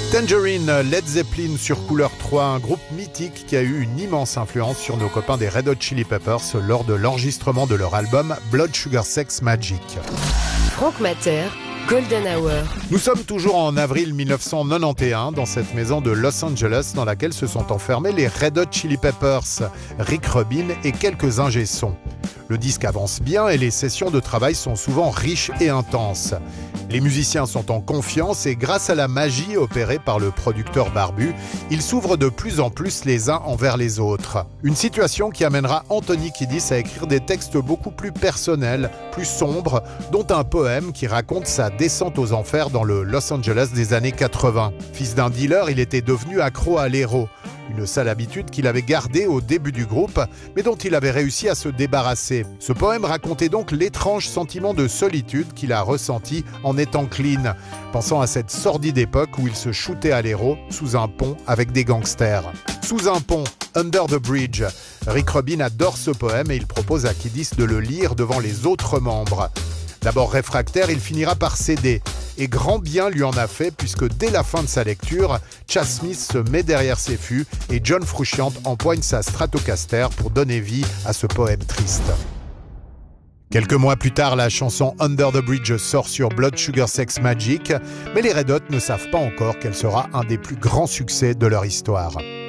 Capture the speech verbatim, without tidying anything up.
Tangerine, Led Zeppelin sur Couleur trois, un groupe mythique qui a eu une immense influence sur nos copains des Red Hot Chili Peppers lors de l'enregistrement de leur album Blood Sugar Sex Magik. Frank Matter, Golden Hour. Nous sommes toujours en avril mille neuf cent quatre-vingt-onze dans cette maison de Los Angeles dans laquelle se sont enfermés les Red Hot Chili Peppers, Rick Rubin et quelques ingé-sons. Le disque avance bien et les sessions de travail sont souvent riches et intenses. Les musiciens sont en confiance et grâce à la magie opérée par le producteur barbu, ils s'ouvrent de plus en plus les uns envers les autres. Une situation qui amènera Anthony Kiedis à écrire des textes beaucoup plus personnels, plus sombres, dont un poème qui raconte sa descente aux enfers dans le Los Angeles des années quatre-vingts. Fils d'un dealer, il était devenu accro à l'héro. Une sale habitude qu'il avait gardée au début du groupe, mais dont il avait réussi à se débarrasser. Ce poème racontait donc l'étrange sentiment de solitude qu'il a ressenti en étant clean, pensant à cette sordide époque où il se shootait à l'héros sous un pont avec des gangsters. Sous un pont, Under the Bridge. Rick Rubin adore ce poème et il propose à Kiedis de le lire devant les autres membres. D'abord réfractaire, il finira par céder. Et grand bien lui en a fait puisque dès la fin de sa lecture, Chas Smith se met derrière ses fûts et John Frusciante empoigne sa Stratocaster pour donner vie à ce poème triste. Quelques mois plus tard, la chanson Under the Bridge sort sur Blood Sugar Sex Magik, mais les Red Hot ne savent pas encore qu'elle sera un des plus grands succès de leur histoire.